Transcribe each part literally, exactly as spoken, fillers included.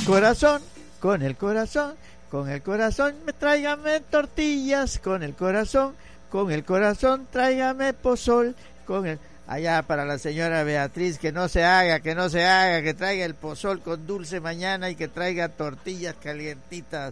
corazón, con el corazón, con el corazón, me tráigame tortillas, con el corazón, con el corazón, tráigame pozol, con el... Allá para la señora Beatriz, que no se haga, que no se haga, que traiga el pozol con dulce mañana y que traiga tortillas calientitas.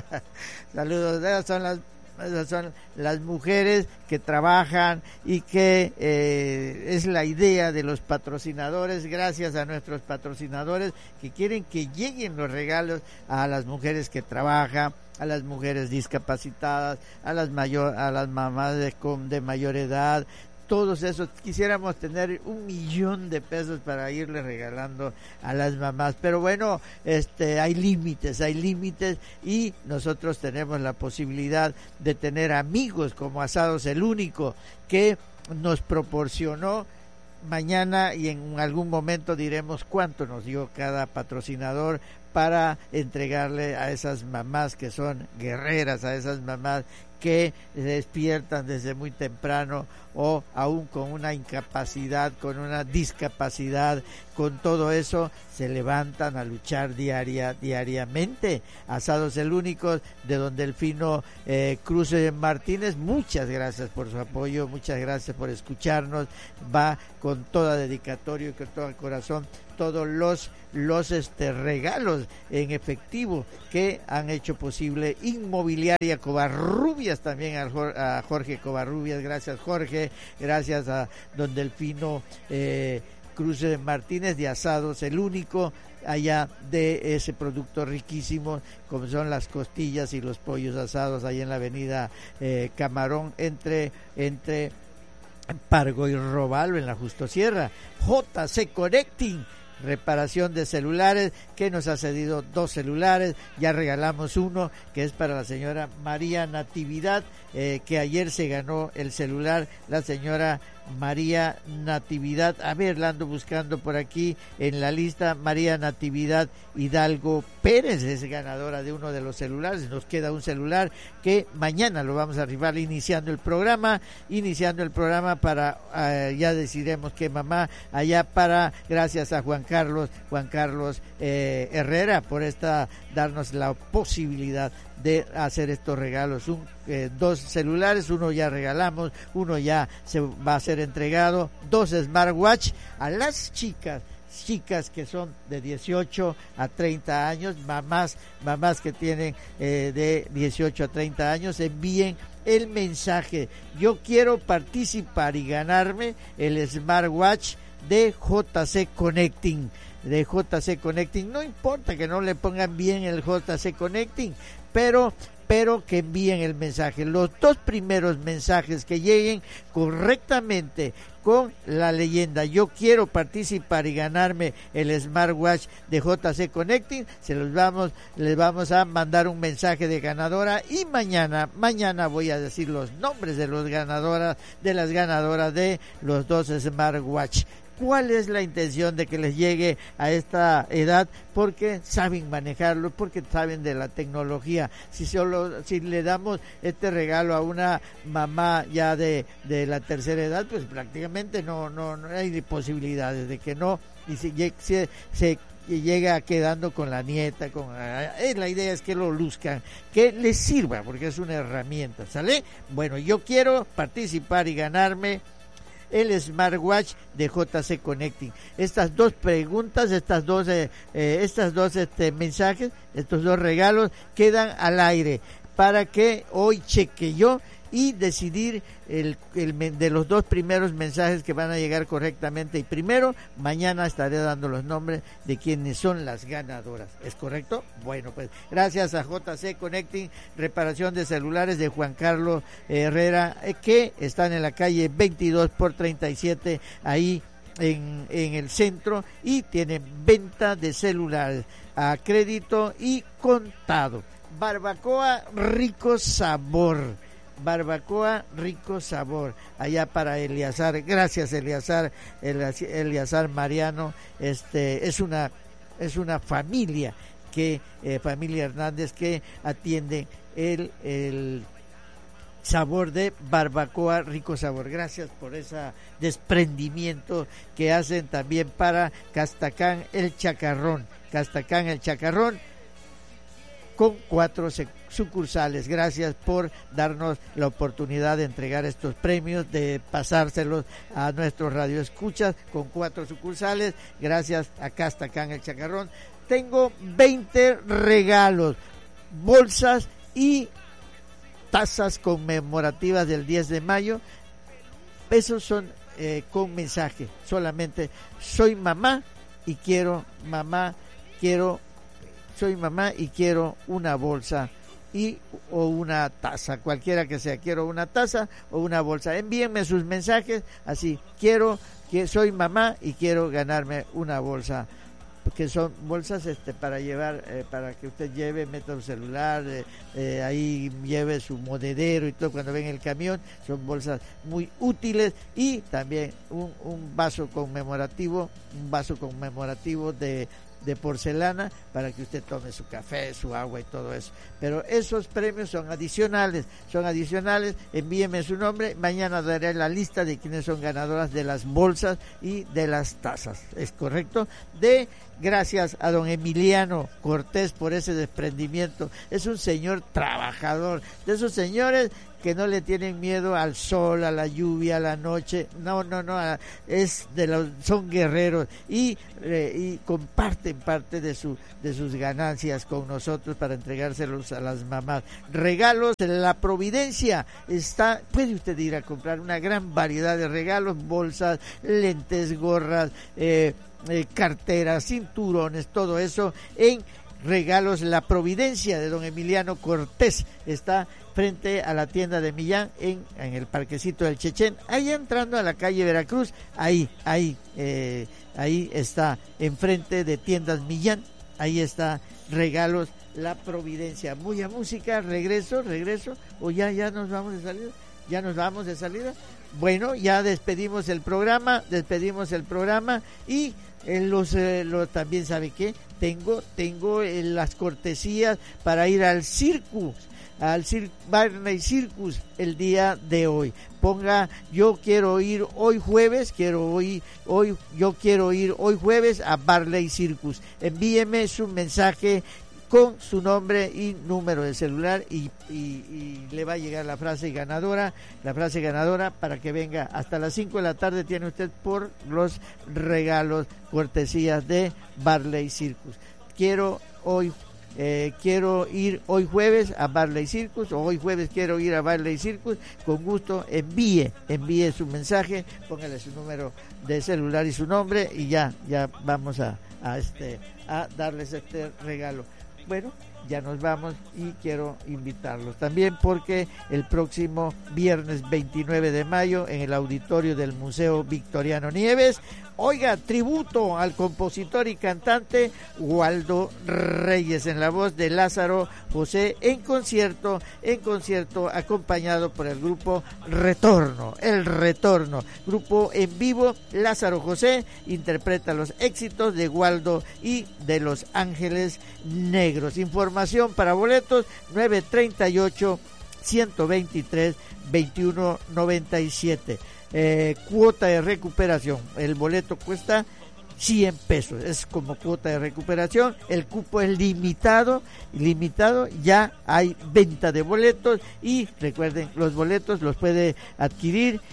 Saludos, esas son las esas son las mujeres que trabajan y que eh, es la idea de los patrocinadores, gracias a nuestros patrocinadores que quieren que lleguen los regalos a las mujeres que trabajan, a las mujeres discapacitadas, a las mayor, a las mamás de, con, de mayor edad. Todos esos, quisiéramos tener un millón de pesos para irle regalando a las mamás, pero bueno, este, hay límites, hay límites y nosotros tenemos la posibilidad de tener amigos como Asados El Único, que nos proporcionó. Mañana y en algún momento diremos cuánto nos dio cada patrocinador para entregarle a esas mamás que son guerreras, a esas mamás que despiertan desde muy temprano o aún con una incapacidad, con una discapacidad, con todo eso se levantan a luchar diaria, diariamente. Asados El Único de Don Delfino eh, Cruz Martínez, muchas gracias por su apoyo, muchas gracias por escucharnos, va con toda dedicatoria y con todo el corazón todos los los este regalos en efectivo que han hecho posible Inmobiliaria Covarrubias, también a Jorge Covarrubias, gracias Jorge, gracias a Don Delfino eh, Cruz Martínez de Asados El Único, allá de ese producto riquísimo como son las costillas y los pollos asados ahí en la avenida eh, Camarón entre entre Pargo y Robalo en la Justo Sierra. J C Connecting, reparación de celulares, que nos ha cedido dos celulares, ya regalamos uno que es para la señora María Natividad, eh, que ayer se ganó el celular, la señora María Natividad, a ver, la ando buscando por aquí en la lista, María Natividad Hidalgo Pérez es ganadora de uno de los celulares, nos queda un celular que mañana lo vamos a arribar iniciando el programa, iniciando el programa para, uh, ya decidiremos que mamá, allá para, gracias a Juan Carlos, Juan Carlos eh, Herrera por esta, darnos la posibilidad de hacer estos regalos, un, eh, dos celulares, uno ya regalamos, uno ya se va a ser entregado, dos smartwatch a las chicas, chicas que son de dieciocho a treinta años, mamás, mamás que tienen eh, de dieciocho a treinta años, envíen el mensaje, yo quiero participar y ganarme el smartwatch de J C Connecting, de J C Connecting, no importa que no le pongan bien el J C Connecting, pero pero que envíen el mensaje. Los dos primeros mensajes que lleguen correctamente con la leyenda yo quiero participar y ganarme el smartwatch de J C Connecting, se los vamos, les vamos a mandar un mensaje de ganadora y mañana, mañana voy a decir los nombres de los ganadoras, de las ganadoras de los dos smartwatch. ¿Cuál es la intención de que les llegue a esta edad? Porque saben manejarlo, porque saben de la tecnología. Si solo si le damos este regalo a una mamá ya de, de la tercera edad, pues prácticamente no no, no hay posibilidades de que no, y si se, se llega quedando con la nieta, con eh, la idea es que lo luzcan, que les sirva, porque es una herramienta, ¿sale? Bueno, yo quiero participar y ganarme el smartwatch de J C Connecting. Estas dos preguntas, estas dos, eh, eh, estas dos este, mensajes, estos dos regalos quedan al aire para que hoy cheque yo y decidir el, el de los dos primeros mensajes que van a llegar correctamente. Y primero, mañana estaré dando los nombres de quienes son las ganadoras. ¿Es correcto? Bueno, pues gracias a J C Connecting, reparación de celulares de Juan Carlos Herrera, eh, que están en la calle veintidós por treinta y siete, ahí en, en el centro, y tienen venta de celulares a crédito y contado. Barbacoa Rico Sabor. Barbacoa Rico Sabor, allá para Eleazar, gracias Eleazar, Eleazar Mariano, este es una es una familia que eh, familia Hernández que atiende el el sabor de Barbacoa Rico Sabor. Gracias por ese desprendimiento que hacen también para Castacán El Chacarrón. Castacán El Chacarrón, con cuatro sucursales. Gracias por darnos la oportunidad de entregar estos premios, de pasárselos a nuestros radioescuchas con cuatro sucursales. Gracias a Castacán El Chacarrón. Tengo veinte regalos, bolsas y tazas conmemorativas del diez de mayo. Esos son eh, con mensaje, solamente soy mamá y quiero, mamá, quiero, soy mamá y quiero una bolsa y o una taza, cualquiera que sea, quiero una taza o una bolsa. Envíenme sus mensajes así, quiero, que soy mamá y quiero ganarme una bolsa, que son bolsas este para llevar, eh, para que usted lleve, meta un celular, eh, eh, ahí lleve su monedero y todo cuando ven el camión. Son bolsas muy útiles, y también un, un vaso conmemorativo, un vaso conmemorativo de de porcelana para que usted tome su café, su agua y todo eso. Pero esos premios son adicionales, son adicionales. Envíeme su nombre, mañana daré la lista de quienes son ganadoras de las bolsas y de las tazas. ¿Es correcto? De gracias a don Emiliano Cortés por ese desprendimiento. Es un señor trabajador, de esos señores que no le tienen miedo al sol, a la lluvia, a la noche. No, no, no, es de los, son guerreros y, eh, y comparten parte de su de sus ganancias con nosotros para entregárselos a las mamás. Regalos, la Providencia está, puede usted ir a comprar una gran variedad de regalos, bolsas, lentes, gorras, eh, eh, carteras, cinturones, todo eso en Regalos La Providencia de don Emiliano Cortés. Está frente a la tienda de Millán en, en el parquecito del Chechén, ahí entrando a la calle Veracruz, ahí, ahí, eh, ahí está, enfrente de tiendas Millán, ahí está Regalos La Providencia. Muy a música, regreso, regreso, o ya, ya nos vamos de salida, ya nos vamos de salida. Bueno, ya despedimos el programa, despedimos el programa y eh, los, eh, los también sabe qué, tengo, tengo eh, las cortesías para ir al Circus, al Cir Barley Circus el día de hoy. Ponga, yo quiero ir hoy jueves, quiero ir hoy, yo quiero ir hoy jueves a Barley Circus. Envíeme su mensaje con su nombre y número de celular y, y, y le va a llegar la frase ganadora, la frase ganadora para que venga. Hasta las cinco de la tarde tiene usted por los regalos, cortesías de Barley Circus. Quiero hoy Eh, quiero ir hoy jueves a Barley Circus, o hoy jueves quiero ir a Barley Circus, con gusto envíe, envíe su mensaje, póngale su número de celular y su nombre y ya, ya vamos a, a este, a darles este regalo. Bueno, ya nos vamos y quiero invitarlos también porque el próximo viernes veintinueve de mayo en el auditorio del Museo Victoriano Nieves, oiga, tributo al compositor y cantante Waldo Reyes en la voz de Lázaro José en concierto, en concierto acompañado por el grupo Retorno, el Retorno, grupo en vivo. Lázaro José interpreta los éxitos de Waldo y de Los Ángeles Negros. Información para boletos nueve treinta y ocho, ciento veintitrés, veintiuno noventa y siete. Eh, cuota de recuperación, el boleto cuesta cien pesos, es como cuota de recuperación, el cupo es limitado, limitado, ya hay venta de boletos y recuerden, los boletos los puede adquirir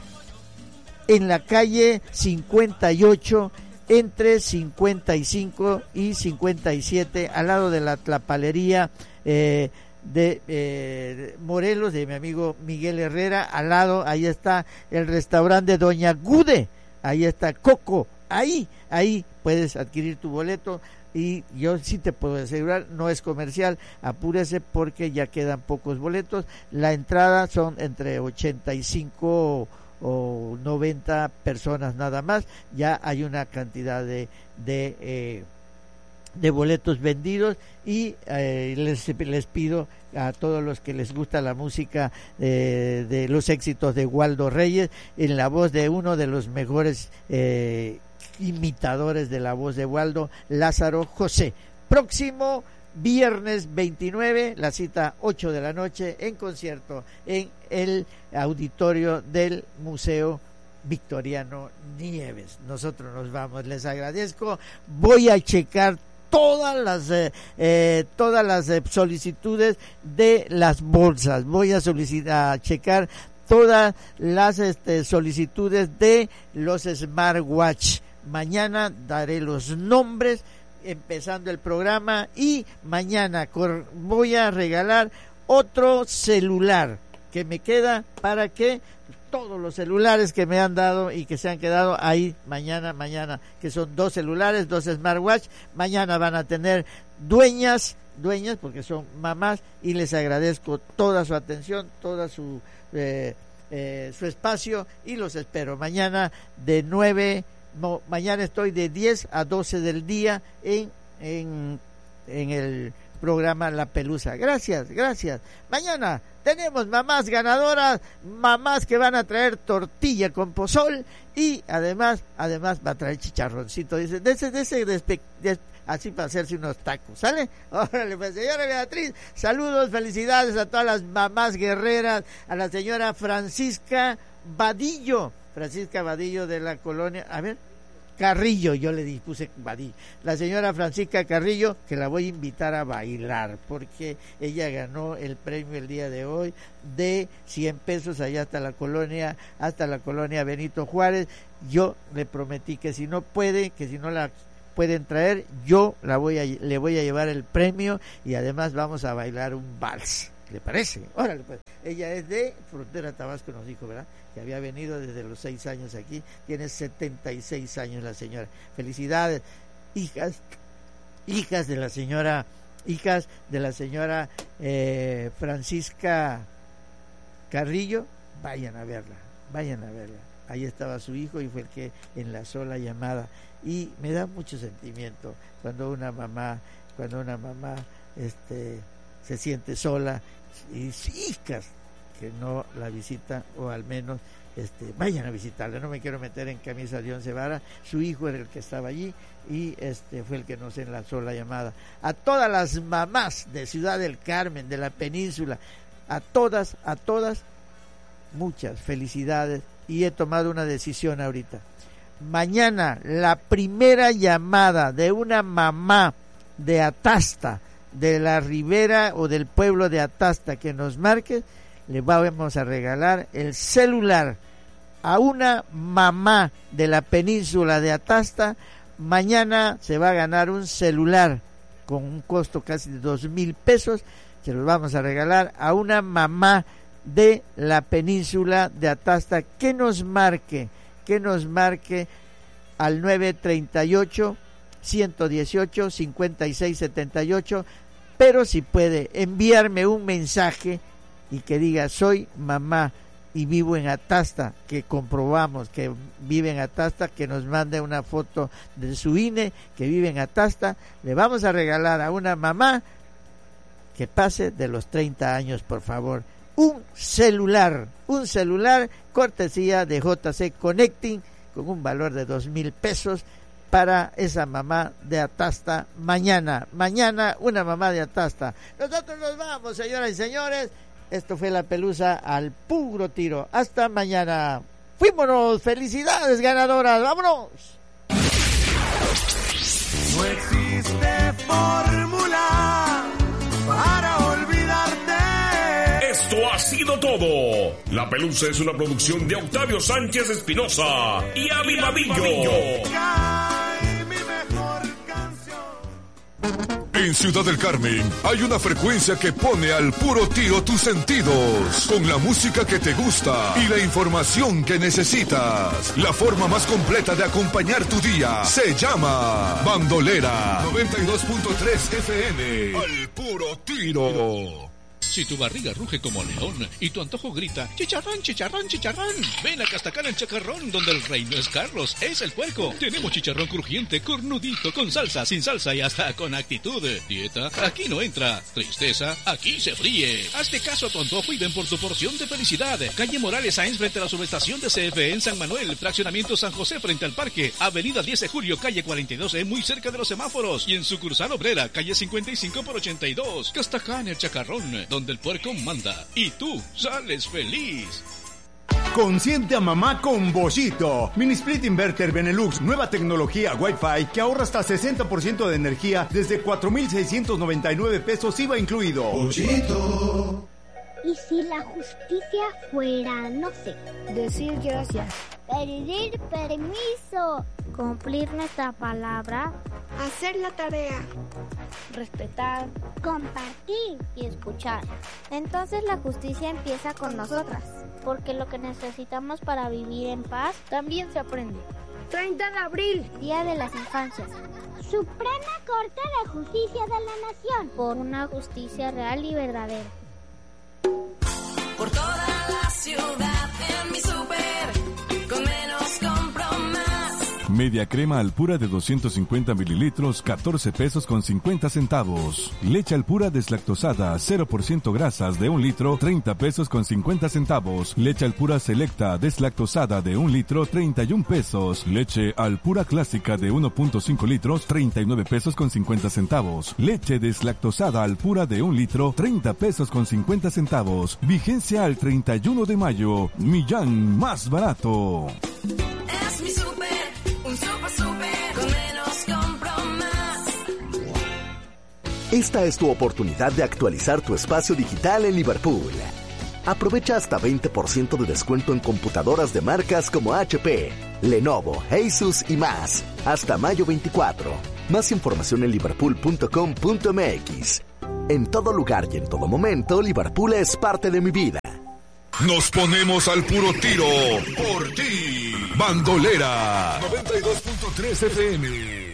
en la calle cincuenta y ocho entre cincuenta y cinco y cincuenta y siete, al lado de la tlapalería eh, de eh, Morelos, de mi amigo Miguel Herrera. Al lado, ahí está el restaurante Doña Gude, ahí está Coco, ahí, ahí puedes adquirir tu boleto. Y yo sí te puedo asegurar, no es comercial, apúrese porque ya quedan pocos boletos. La entrada son entre ochenta y cinco o noventa personas nada más. Ya hay una cantidad de de eh, de boletos vendidos y eh, les, les pido a todos los que les gusta la música eh, de los éxitos de Waldo Reyes, en la voz de uno de los mejores eh, imitadores de la voz de Waldo, Lázaro José. Próximo viernes veintinueve, la cita ocho de la noche en concierto en el auditorio del Museo Victoriano Nieves. Nosotros nos vamos, les agradezco. Voy a checar todas las eh, eh, todas las eh, solicitudes de las bolsas. Voy a solicitar, a checar todas las este, solicitudes de los smartwatch. Mañana daré los nombres empezando el programa y mañana cor- voy a regalar otro celular que me queda para que todos los celulares que me han dado y que se han quedado ahí mañana, mañana, que son dos celulares, dos smartwatch, mañana van a tener dueñas, dueñas porque son mamás y les agradezco toda su atención, toda su eh, eh, su espacio y los espero mañana de nueve, no, mañana estoy de diez a doce del día en, en, en el programa La Pelusa. Gracias, gracias. Mañana tenemos mamás ganadoras, mamás que van a traer tortilla con pozol y además, además va a traer chicharroncito, dice, de ese, de ese, despe, de, así para hacerse unos tacos, ¿sale? Órale, pues, señora Beatriz, saludos, felicidades a todas las mamás guerreras, a la señora Francisca Vadillo, Francisca Vadillo de la colonia, a ver, Carrillo, yo le dispuse Vadillo, la señora Francisca Carrillo, que la voy a invitar a bailar, porque ella ganó el premio el día de hoy de cien pesos allá hasta la colonia, hasta la colonia Benito Juárez. Yo le prometí que si no puede, que si no la pueden traer, yo la voy a, le voy a llevar el premio y además vamos a bailar un vals. ¿Le parece? Órale, pues. Ella es de Frontera Tabasco, nos dijo, ¿verdad? Que había venido desde los seis años aquí. Tiene setenta y seis años la señora. Felicidades, hijas, hijas de la señora, hijas de la señora eh, Francisca Carrillo. Vayan a verla, vayan a verla. Ahí estaba su hijo y fue el que enlazó la llamada. Y me da mucho sentimiento cuando una mamá, cuando una mamá, este, se siente sola y hijas que no la visitan o al menos este vayan a visitarla. No me quiero meter en camisa de once varas. Su hijo era el que estaba allí y este fue el que nos enlazó la llamada. A todas las mamás de Ciudad del Carmen, de la península, a todas, a todas, muchas felicidades y he tomado una decisión ahorita. Mañana la primera llamada de una mamá de Atasta, de la Ribera o del pueblo de Atasta que nos marque, le vamos a regalar el celular a una mamá de la península de Atasta. Mañana se va a ganar un celular con un costo casi de dos mil pesos, se los vamos a regalar a una mamá de la península de Atasta que nos marque, que nos marque al nueve treinta y ocho ciento dieciocho cincuenta y seis setenta y ocho, pero si puede enviarme un mensaje y que diga soy mamá y vivo en Atasta, que comprobamos que vive en Atasta, que nos mande una foto de su I N E, que vive en Atasta, le vamos a regalar a una mamá que pase de los treinta años, por favor, un celular, un celular cortesía de J C Connecting con un valor de dos mil pesos para esa mamá de Atasta mañana, mañana una mamá de Atasta. Nosotros nos vamos, señoras y señores, esto fue La Pelusa al puro tiro, hasta mañana, fuímonos, felicidades ganadoras, vámonos. No existe fórmula para olvidarte. Esto ha sido todo. La Pelusa es una producción de Octavio Sánchez Espinosa y Avi Vadillo. En Ciudad del Carmen hay una frecuencia que pone al puro tiro tus sentidos, con la música que te gusta y la información que necesitas. La forma más completa de acompañar tu día se llama Bandolera noventa y dos punto tres F M. Al puro tiro. Si tu barriga ruge como león y tu antojo grita chicharrón, chicharrón, chicharrón, ven a Castacar el Chacarrón, donde el rey no es Carlos, es el puerco. Tenemos chicharrón crujiente, cornudito, con salsa, sin salsa y hasta con actitud. Dieta, aquí no entra. Tristeza, aquí se fríe. Hazte caso a tu antojo y ven por tu porción de felicidad. Calle Morales Sáenz frente a la subestación de C F E en San Manuel, fraccionamiento San José frente al parque, avenida diez de julio, calle cuarenta y dos E, muy cerca de los semáforos, y en sucursal obrera, calle cincuenta y cinco por ochenta y dos. Castacar el Chacarrón, donde el puerco manda y tú sales feliz. Consiente a mamá con Boschito. Mini Split Inverter Benelux, nueva tecnología Wi-Fi que ahorra hasta sesenta por ciento de energía desde cuatro mil seiscientos noventa y nueve pesos I V A incluido. Boschito. ¿Y si la justicia fuera, no sé, decir gracias, pedir permiso, cumplir nuestra palabra, hacer la tarea, respetar, compartir y escuchar? Entonces la justicia empieza con nosotras, porque lo que necesitamos para vivir en paz también se aprende. treinta de abril, Día de las Infancias. Suprema Corte de Justicia de la Nación. Por una justicia real y verdadera. Por toda la ciudad en mi super, con menos compro más. Media crema Alpura de doscientos cincuenta mililitros, catorce pesos con cincuenta centavos. Leche Alpura deslactosada, cero por ciento grasas de un litro, treinta pesos con cincuenta centavos. Leche Alpura Selecta deslactosada de un litro, treinta y un pesos. Leche Alpura Clásica de uno punto cinco litros, treinta y nueve pesos con cincuenta centavos. Leche deslactosada Alpura de un litro, treinta pesos con cincuenta centavos. Vigencia al treinta y uno de mayo. Millán más barato. Es mi super, un super super, con menos compro más. Esta es tu oportunidad de actualizar tu espacio digital en Liverpool. Aprovecha hasta veinte por ciento de descuento en computadoras de marcas como H P, Lenovo, Asus y más. Hasta mayo veinticuatro. Más información en liverpool punto com punto m x. En todo lugar y en todo momento, Liverpool es parte de mi vida. Nos ponemos al puro tiro por ti. Bandolera noventa y dos punto tres F M.